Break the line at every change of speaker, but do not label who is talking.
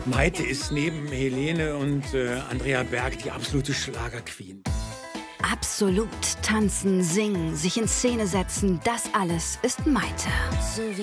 Maite ist neben Helene und Andrea Berg die absolute Schlagerqueen.
Absolut. Tanzen, singen, sich in Szene setzen, das alles ist Maite.
So wie